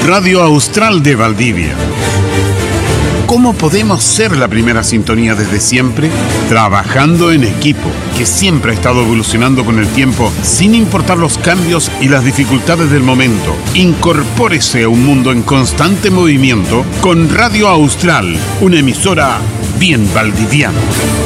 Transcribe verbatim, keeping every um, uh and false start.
Radio Austral de Valdivia. ¿Cómo podemos ser la primera sintonía desde siempre? Trabajando en equipo, que siempre ha estado evolucionando con el tiempo, sin importar los cambios y las dificultades del momento. Incorpórese a un mundo en constante movimiento con Radio Austral, una emisora bien valdiviana.